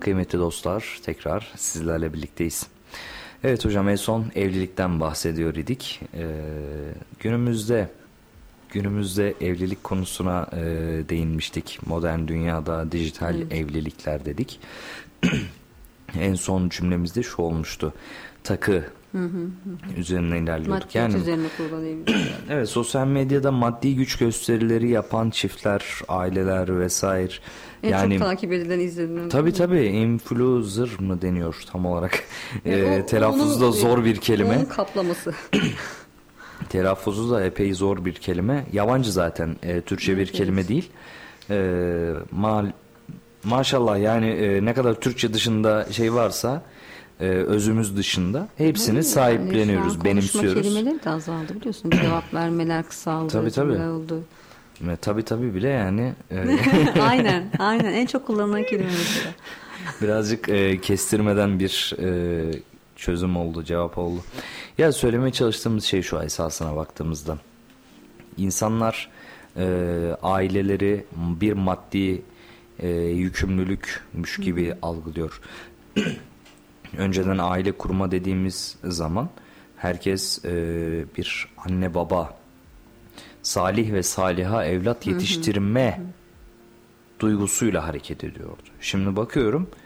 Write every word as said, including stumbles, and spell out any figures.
Kıymetli dostlar, tekrar sizlerle birlikteyiz. Evet hocam, en son evlilikten bahsediyor idik. Ee, günümüzde günümüzde evlilik konusuna e, değinmiştik. Modern dünyada dijital Evet. evlilikler dedik. En son cümlemizde şu olmuştu. Takı Hı hı hı. üzerinden ilerliyorduk. Maddiyat Yani üzerine kurulan evlilik. evet, sosyal medyada maddi güç gösterileri yapan çiftler, aileler vesaire. En Yani çok takip edilen, izlenen. tabii tabii, influencer mı deniyor tam olarak? Yani Ee, o- telaffuzu da onun- zor bir kelime. Onun kaplaması. Telaffuzu da epey zor bir kelime. Yabancı zaten, e, Türkçe bir Evet, kelime evet. değil. E, mal, maşallah yani, e, ne kadar Türkçe dışında şey varsa, e, özümüz dışında hepsini Yani sahipleniyoruz, şu an benimsiyoruz. konuşma kelimeleri de azaldı biliyorsun. Cevap vermeler kısaldı. Tabii, tabii. cümle oldu. Ve tabii tabii bile yani e, Aynen, aynen. En çok kullanılan kelime mesela. birazcık e, kestirmeden bir e, çözüm oldu, cevap oldu. Ya söylemeye çalıştığımız şey şu, esasına baktığımızda. İnsanlar e, aileleri bir maddi e, yükümlülükmüş gibi Hı hı. algılıyor. Önceden aile kurma dediğimiz zaman herkes e, bir anne baba, salih ve saliha evlat Hı hı. yetiştirme duygusuyla hareket ediyordu. Şimdi bakıyorum,